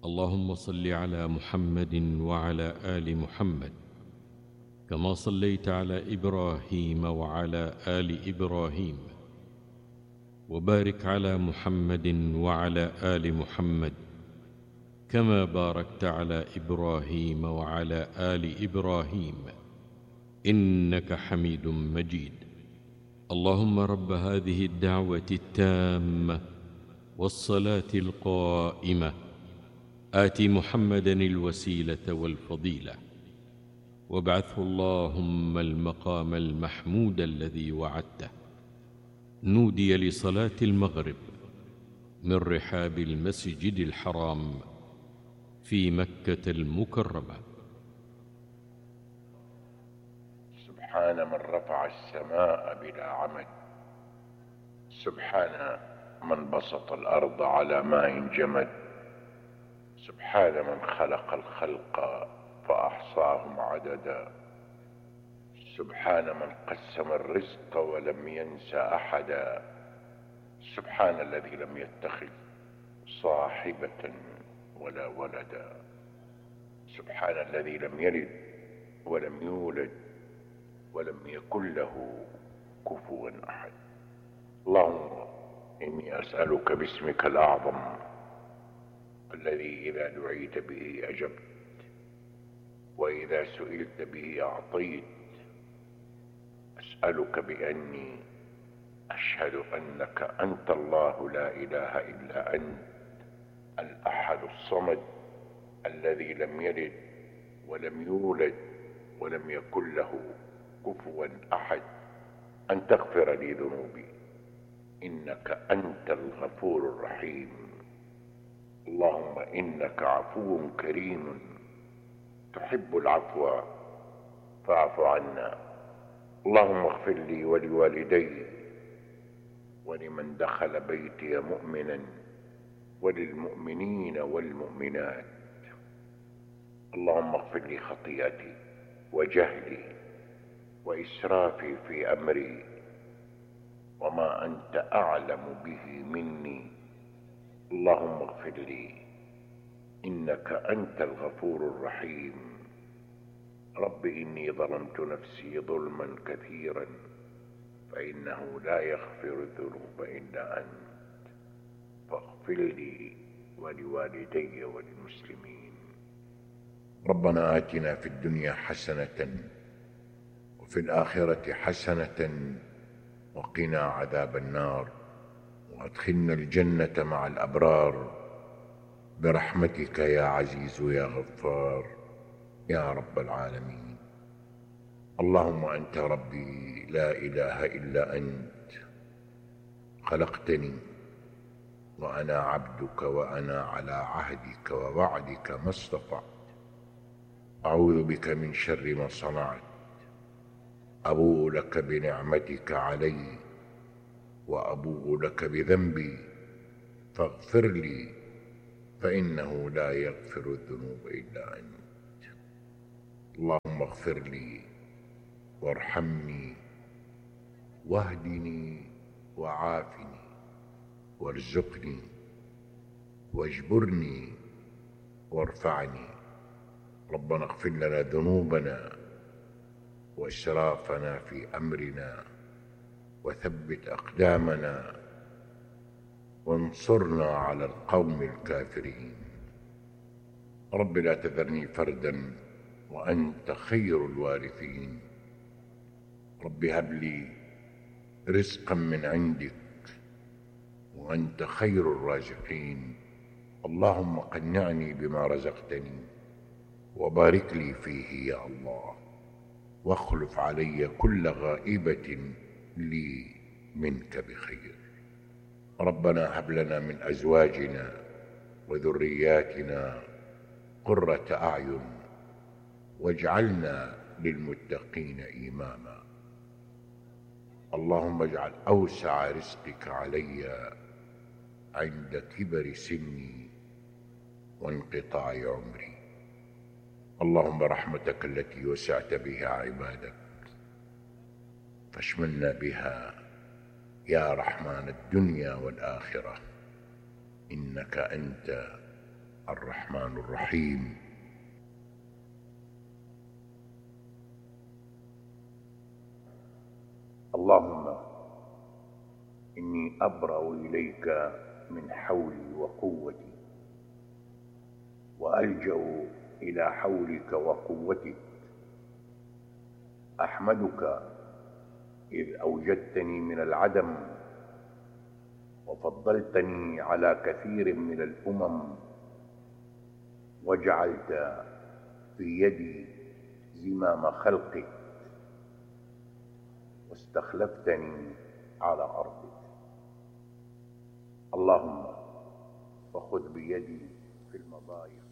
اللهم صل على محمد وعلى آل محمد كما صليت على إبراهيم وعلى آل إبراهيم، وبارك على محمد وعلى آل محمد كما باركت على إبراهيم وعلى آل إبراهيم إنك حميد مجيد. اللهم رب هذه الدعوة التامة والصلاة القائمة آت محمدا الوسيلة والفضيلة وابعثه اللهم المقام المحمود الذي وعدته. نودي لصلاة المغرب من رحاب المسجد الحرام في مكة المكرمة. سبحان من رفع السماء بلا عمد، سبحان من بسط الأرض على ماء جمد، سبحان من خلق الخلق فأحصاهم عددا، سبحان من قسم الرزق ولم ينس أحدا، سبحان الذي لم يتخذ صاحبة ولا ولدا، سبحان الذي لم يلد ولم يولد ولم يكن له كفوا أحد. اللهم إني أسألك باسمك الأعظم الذي إذا دعيت به أجبت، وإذا سئلت به أعطيت، أسألك بأني أشهد أنك أنت الله لا إله إلا أنت الأحد الصمد الذي لم يلد ولم يولد ولم يكن له كفوا أحد، أن تغفر لي ذنوبي إنك أنت الغفور الرحيم. اللهم إنك عفو كريم تحب العفو فاعف عنا. اللهم اغفر لي ولوالدي ولمن دخل بيتي مؤمنا وللمؤمنين والمؤمنات. اللهم اغفر لي خطيئتي وجهلي وإسرافي في أمري وما أنت أعلم به مني. اللهم اغفر لي إنك أنت الغفور الرحيم. رب إني ظلمت نفسي ظلما كثيرا فإنه لا يغفر الذنوب إلا أنت فاغفر لي ولوالدي وللمسلمين. ربنا آتنا في الدنيا حسنة وفي الآخرة حسنة وقنا عذاب النار، وادخلنا الجنة مع الأبرار برحمتك يا عزيز يا غفار يا رب العالمين. اللهم أنت ربي لا إله إلا أنت، خلقتني وأنا عبدك وأنا على عهدك ووعدك ما استطعت. أعوذ بك من شر ما صنعت، أبوء لك بنعمتك علي وأبوء لك بذنبي فاغفر لي فإنه لا يغفر الذنوب إلا أنت. اللهم اغفر لي وارحمني واهدني وعافني وارزقني واجبرني وارفعني. ربنا اغفر لنا ذنوبنا وإسرافنا في أمرنا وثبت أقدامنا وانصرنا على القوم الكافرين. رب لا تذرني فردا وأنت خير الوارثين. رب هب لي رزقا من عندك وأنت خير الرازقين. اللهم قنعني بما رزقتني وبارك لي فيه يا الله، واخلف علي كل غائبة لي منك بخير. ربنا هب لنا من أزواجنا وذرياتنا قرة أعين واجعلنا للمتقين إماما. اللهم اجعل أوسع رزقك علي عند كبر سني وانقطاع عمري. اللهم رحمتك التي وسعت بها عبادك فاشملنا بها يا رحمن الدنيا والآخرة، إنك أنت الرحمن الرحيم. اللهم إني أبرأ إليك من حولي وقوتي، وألجأ إلى حولك وقوتك. أحمدك إذ أوجدتني من العدم وفضلتني على كثير من الأمم، وجعلت في يدي زمام خلقك، واستخلفتني على أرضك. اللهم فخذ بيدي في المضايق